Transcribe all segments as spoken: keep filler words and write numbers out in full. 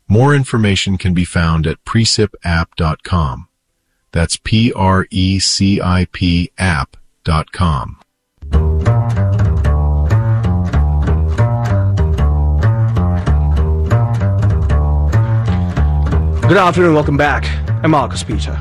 More information can be found at precip app dot com. That's P R E C I P app dot com. Good afternoon, welcome back. I'm Marcus Peter.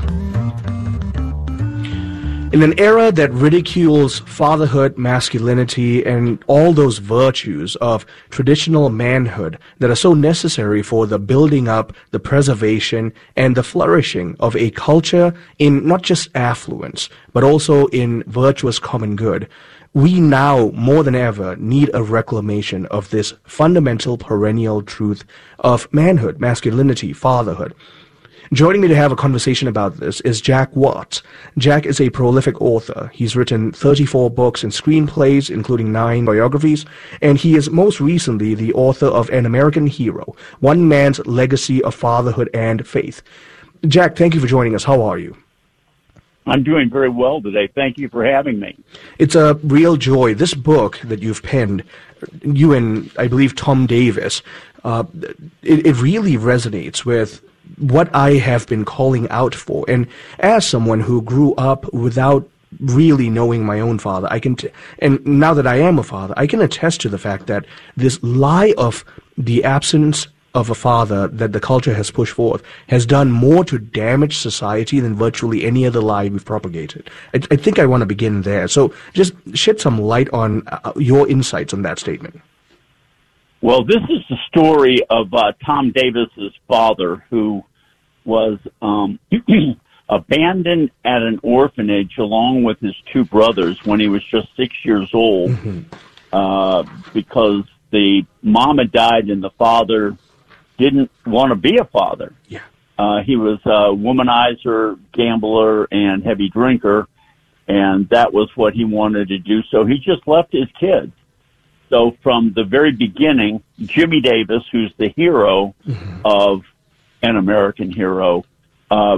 In an era that ridicules fatherhood, masculinity, and all those virtues of traditional manhood that are so necessary for the building up, the preservation, and the flourishing of a culture in not just affluence, but also in virtuous common good, we now, more than ever, need a reclamation of this fundamental perennial truth of manhood, masculinity, fatherhood. Joining me to have a conversation about this is Jack Watts. Jack is a prolific author. He's written thirty-four books and screenplays, including nine biographies, and he is most recently the author of An American Hero, One Man's Legacy of Fatherhood and Faith. Jack, thank you for joining us. How are you? I'm doing very well today. Thank you for having me. It's a real joy. This book that you've penned, you and, I believe, Tom Davis, uh, it, it really resonates with what I have been calling out for. And as someone who grew up without really knowing my own father, I can, t- and now that I am a father, I can attest to the fact that this lie of the absence of a father that the culture has pushed forth has done more to damage society than virtually any other lie we've propagated. I, I think I want to begin there. So just shed some light on uh, your insights on that statement. Well, this is the story of uh, Tom Davis's father, who was um, abandoned at an orphanage along with his two brothers when he was just six years old, mm-hmm. uh, because the mom had died and the father didn't want to be a father. Yeah. Uh, he was a womanizer, gambler, and heavy drinker, and that was what he wanted to do. So he just left his kids. So from the very beginning, Jimmy Davis, who's the hero mm-hmm. of An American Hero, uh,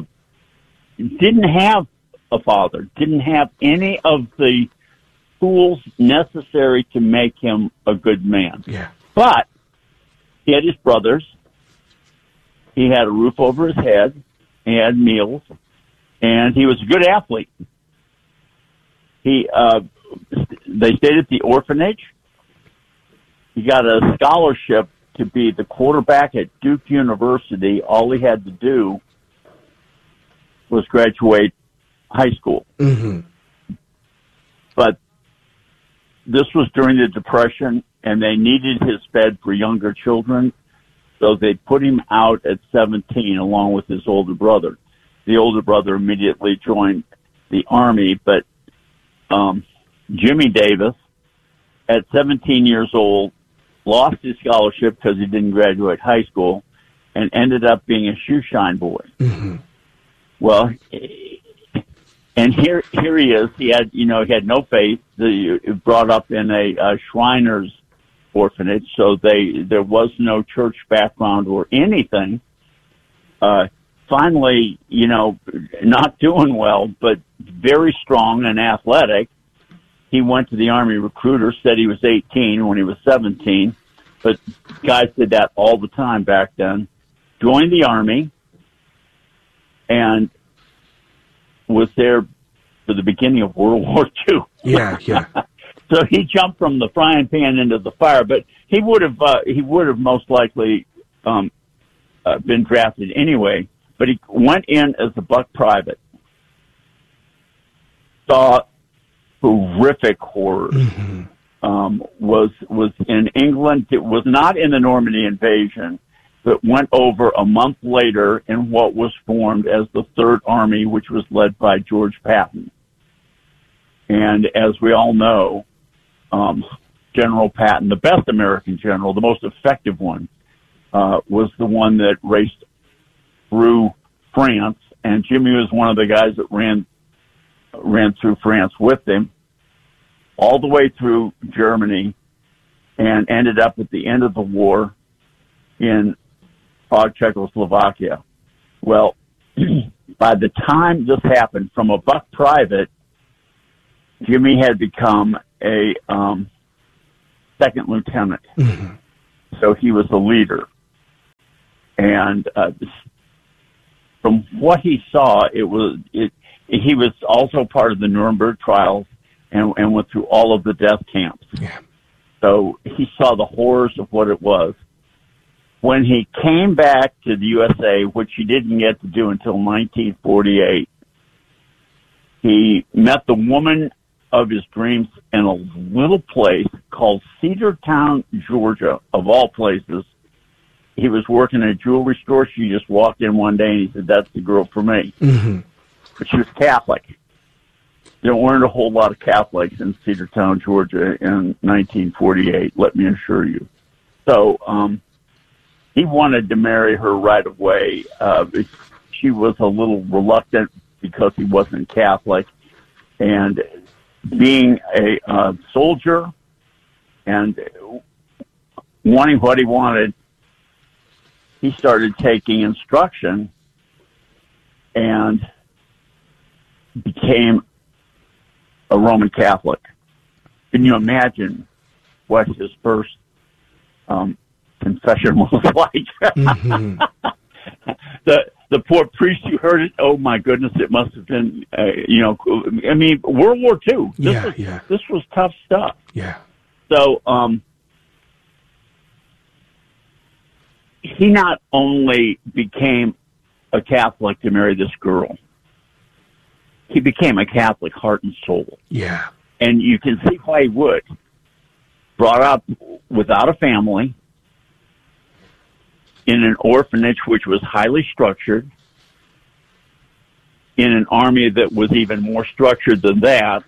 didn't have a father, didn't have any of the tools necessary to make him a good man. Yeah. But he had his brothers. He had a roof over his head. He had meals. And he was a good athlete. He, uh, they stayed at the orphanage. He got a scholarship to be the quarterback at Duke University. All he had to do was graduate high school. Mm-hmm. But this was during the Depression, and they needed his bed for younger children, so they put him out at seventeen along with his older brother. The older brother immediately joined the Army, but um, Jimmy Davis, at seventeen years old, lost his scholarship because he didn't graduate high school and ended up being a shoeshine boy. Mm-hmm. Well, and here here he is. He had, you know, he had no faith. He brought up in a, a Shriners orphanage, so they there was no church background or anything. Uh, finally, you know, not doing well, but very strong and athletic. He went to the Army recruiter, said he was eighteen when he was seventeen, but guys did that all the time back then. Joined the Army and was there for the beginning of World War Two. Yeah, yeah. So he jumped from the frying pan into the fire, but he would have uh, he would have most likely um, uh, been drafted anyway. But he went in as a buck private, saw horrific horrors. Mm-hmm. Um, was was in England. It was not in the Normandy invasion, but went over a month later in what was formed as the Third Army, which was led by George Patton. And as we all know, um, General Patton, the best American general, the most effective one, uh, was the one that raced through France, and Jimmy was one of the guys that ran ran through France with him all the way through Germany and ended up at the end of the war in uh, Czechoslovakia. Well, by the time this happened, from a buck private, Jimmy had become a um, second lieutenant. Mm-hmm. So he was a leader. And uh, from what he saw, it was it. He was also part of the Nuremberg trials and, and went through all of the death camps. Yeah. So he saw the horrors of what it was. When he came back to the U S A, which he didn't get to do until nineteen forty-eight, he met the woman of his dreams in a little place called Cedartown, Georgia, of all places. He was working at a jewelry store. She just walked in one day and he said, "That's the girl for me." Mm-hmm. But she was Catholic. There weren't a whole lot of Catholics in Cedartown, Georgia in nineteen forty-eight, let me assure you. So um, he wanted to marry her right away. Uh, she was a little reluctant because he wasn't Catholic. And being a uh, soldier and wanting what he wanted, he started taking instruction and became a Roman Catholic. Can you imagine what his first um, confession was like? Mm-hmm. the the poor priest who heard it, oh my goodness, it must have been, uh, you know, I mean, World War Two. This yeah, was, yeah. This was tough stuff. Yeah. So um, he not only became a Catholic to marry this girl, he became a Catholic heart and soul. Yeah. And you can see why he would. Brought up without a family, in an orphanage which was highly structured, in an army that was even more structured than that,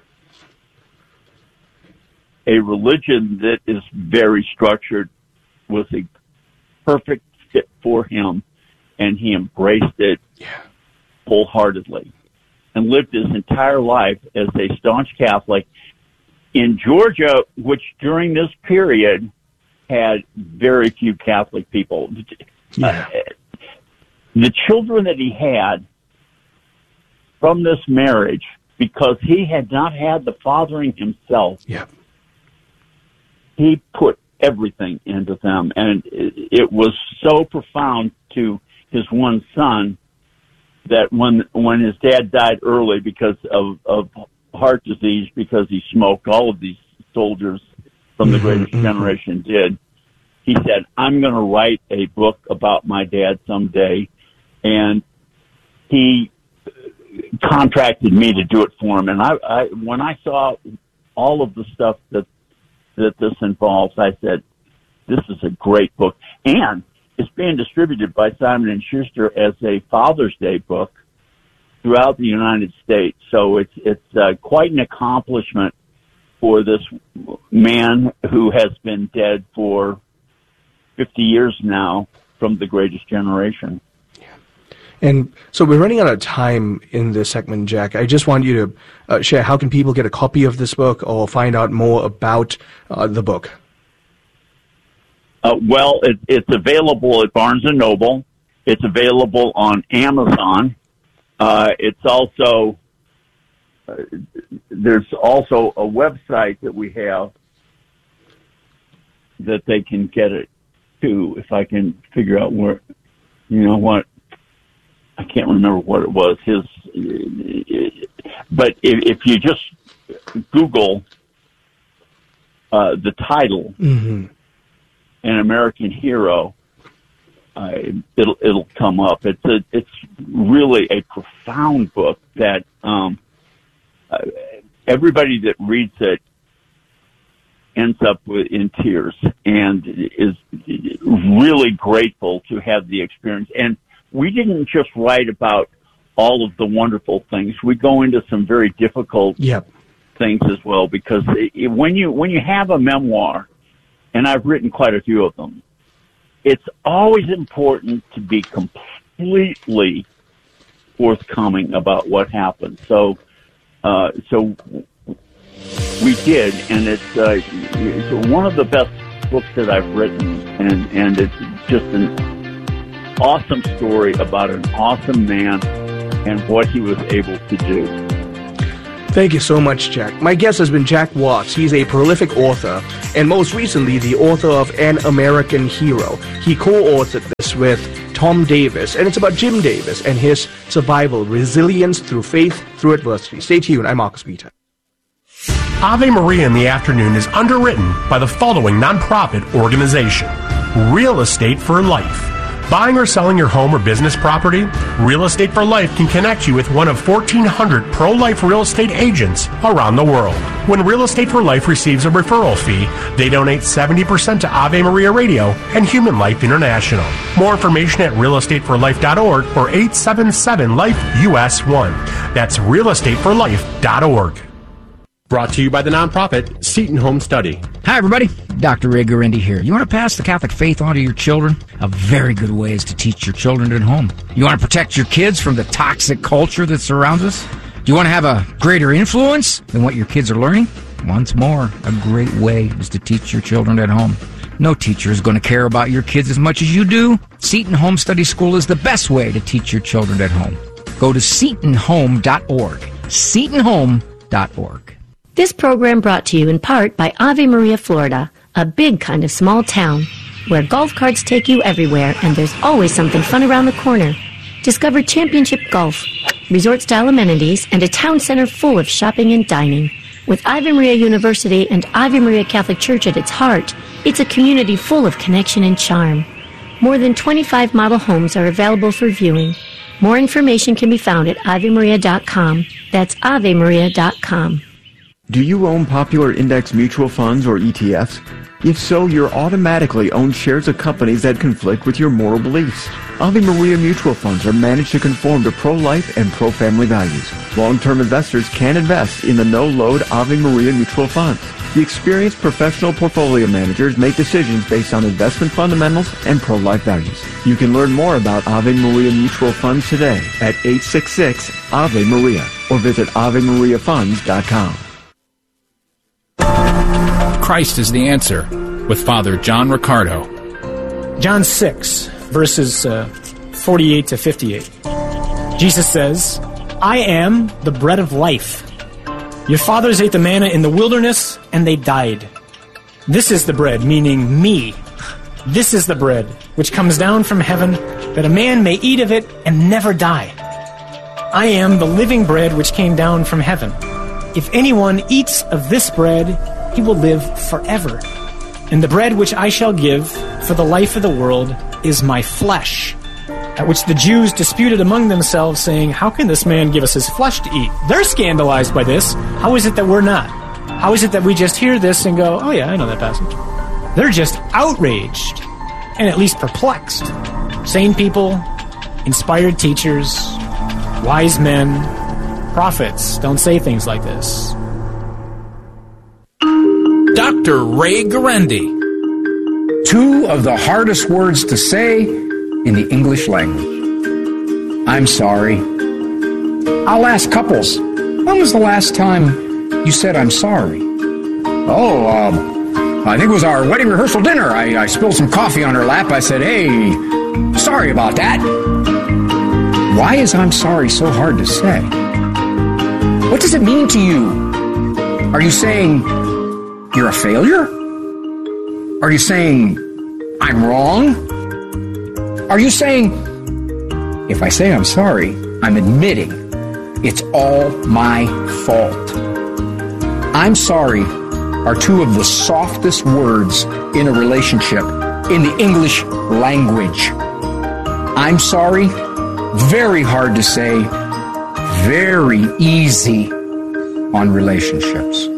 a religion that is very structured was a perfect fit for him, and he embraced it yeah. wholeheartedly and lived his entire life as a staunch Catholic in Georgia, which during this period had very few Catholic people. Yeah. Uh, the children that he had from this marriage, because he had not had the fathering himself, yeah. he put everything into them. And it, it was so profound to his one son that when when his dad died early because of, of heart disease, because he smoked, all of these soldiers from the Greatest mm-hmm. Generation did, he said, "I'm going to write a book about my dad someday." And he contracted me to do it for him. And I, I when I saw all of the stuff that that this involves, I said, this is a great book. And it's being distributed by Simon and Schuster as a Father's Day book throughout the United States. So it's it's uh, quite an accomplishment for this man who has been dead for fifty years now from the Greatest Generation. And so we're running out of time in this segment, Jack. I just want you to uh, share, how can people get a copy of this book or find out more about uh, the book? Uh, well, it, it's available at Barnes and Noble. It's available on Amazon. Uh, it's also, uh, there's also a website that we have that they can get it to, if I can figure out where, you know what, I can't remember what it was. His, but if, if you just Google uh, the title, mm-hmm. "An American Hero," uh, it'll it'll come up. It's a it's really a profound book that um, uh, everybody that reads it ends up with, in tears and is really grateful to have the experience. And we didn't just write about all of the wonderful things. We go into some very difficult yep. things as well, because it, when you when you have a memoir, and I've written quite a few of them, it's always important to be completely forthcoming about what happened. So, uh, so we did, and it's, uh, it's one of the best books that I've written, and and it's just an awesome story about an awesome man and what he was able to do. Thank you so much, Jack. My guest has been Jack Watts. He's a prolific author, and most recently, the author of An American Hero. He co-authored this with Tom Davis, and it's about Jim Davis and his survival, resilience through faith, through adversity. Stay tuned. I'm Marcus Vita. Ave Maria in the Afternoon is underwritten by the following nonprofit organization: Real Estate for Life. Buying or selling your home or business property? Real Estate for Life can connect you with one of fourteen hundred pro-life real estate agents around the world. When Real Estate for Life receives a referral fee, they donate seventy percent to Ave Maria Radio and Human Life International. More information at real estate for life dot org or eight seven seven life U S one. That's real estate for life dot org. Brought to you by the nonprofit Seton Home Study. Hi, everybody. Doctor Ray Guarendi here. You want to pass the Catholic faith on to your children? A very good way is to teach your children at home. You want to protect your kids from the toxic culture that surrounds us? Do you want to have a greater influence than what your kids are learning? Once more, a great way is to teach your children at home. No teacher is going to care about your kids as much as you do. Seton Home Study School is the best way to teach your children at home. Go to seton home dot org. seton home dot org. This program brought to you in part by Ave Maria, Florida, a big kind of small town where golf carts take you everywhere and there's always something fun around the corner. Discover championship golf, resort-style amenities, and a town center full of shopping and dining. With Ave Maria University and Ave Maria Catholic Church at its heart, it's a community full of connection and charm. More than twenty-five model homes are available for viewing. More information can be found at ave maria dot com. That's ave maria dot com. Do you own popular index mutual funds or E T Fs? If so, you're automatically own shares of companies that conflict with your moral beliefs. Ave Maria mutual funds are managed to conform to pro-life and pro-family values. Long-term investors can invest in the no-load Ave Maria mutual funds. The experienced professional portfolio managers make decisions based on investment fundamentals and pro-life values. You can learn more about Ave Maria mutual funds today at eight six six Ave Maria or visit ave maria funds dot com. Christ is the answer, with Father John Riccardo. John six, verses uh, forty-eight to fifty-eight. Jesus says, I am the bread of life. Your fathers ate the manna in the wilderness, and they died. This is the bread, meaning me. This is the bread, which comes down from heaven, that a man may eat of it and never die. I am the living bread which came down from heaven. If anyone eats of this bread, he will live forever. And the bread which I shall give for the life of the world is my flesh. At which the Jews disputed among themselves, saying, how can this man give us his flesh to eat? They're scandalized by this. How is it that we're not? How is it that we just hear this and go, oh yeah, I know that passage? They're just outraged and at least perplexed. Sane people, inspired teachers, wise men, prophets don't say things like this. Doctor Ray Guarendi. Two of the hardest words to say in the English language. I'm sorry. I'll ask couples, when was the last time you said I'm sorry? Oh, um, I think it was our wedding rehearsal dinner. I, I spilled some coffee on her lap. I said, hey, sorry about that. Why is I'm sorry so hard to say? What does it mean to you? Are you saying you're a failure? Are you saying I'm wrong? Are you saying, if I say I'm sorry, I'm admitting it's all my fault? I'm sorry are two of the softest words in a relationship in the English language. I'm sorry, very hard to say, very easy on relationships.